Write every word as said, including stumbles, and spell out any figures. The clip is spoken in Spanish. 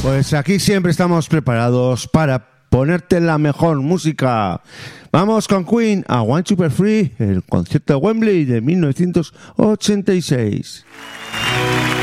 Pues aquí siempre estamos preparados para ponerte la mejor música. Vamos con Queen a One Super Free, el concierto de Wembley de mil novecientos ochenta y seis.